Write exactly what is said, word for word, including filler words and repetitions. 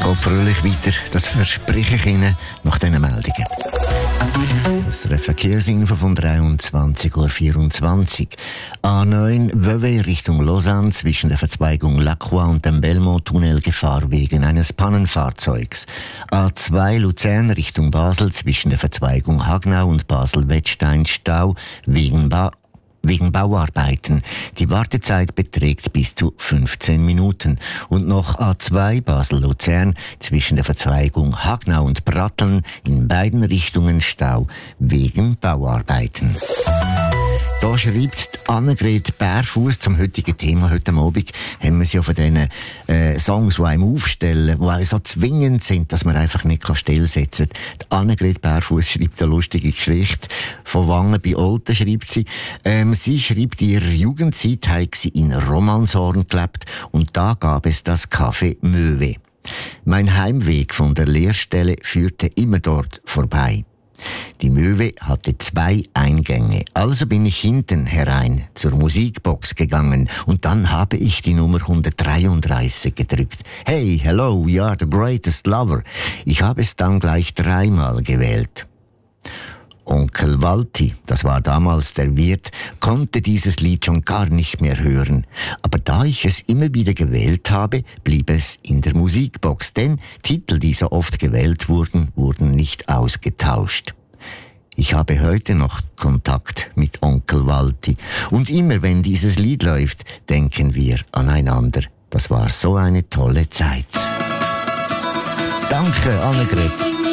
geht fröhlich weiter, das verspreche ich Ihnen nach diesen Meldungen. Das ist eine Verkehrsinfo von dreiundzwanzig Uhr vierundzwanzig. A neun Vevey Richtung Lausanne zwischen der Verzweigung Lacroix und dem Belmont-Tunnel Gefahr wegen eines Pannenfahrzeugs. A zwei Luzern Richtung Basel zwischen der Verzweigung Hagnau und Basel-Wettstein Stau wegen ba Wegen Bauarbeiten. Die Wartezeit beträgt bis zu fünfzehn Minuten. Und noch A zwei Basel-Luzern zwischen der Verzweigung Hagnau und Pratteln in beiden Richtungen Stau wegen Bauarbeiten. Da schreibt Annegret Bärfuss zum heutigen Thema. Heute Abend haben wir sie ja von diesen äh, Songs, die einem aufstellen, die einem so zwingend sind, dass man einfach nicht stillsetzen kann. Die Annegret Bärfuss schreibt eine lustige Geschichte. Von Wangen bei Olten schreibt sie. Ähm, sie schreibt, in ihrer Jugendzeit habe sie in Romanshorn gelebt und da gab es das Café Möwe. Mein Heimweg von der Lehrstelle führte immer dort vorbei. Die Möwe hatte zwei Eingänge, also bin ich hinten herein zur Musikbox gegangen und dann habe ich die Nummer hundertdreiunddreißig gedrückt. Hey, hello, we are the greatest lover. Ich habe es dann gleich dreimal gewählt. Onkel Walti, das war damals der Wirt, konnte dieses Lied schon gar nicht mehr hören. Aber da ich es immer wieder gewählt habe, blieb es in der Musikbox, denn Titel, die so oft gewählt wurden, wurden nicht ausgetauscht. Ich habe heute noch Kontakt mit Onkel Walti. Und immer wenn dieses Lied läuft, denken wir aneinander. Das war so eine tolle Zeit. Danke, Annegret.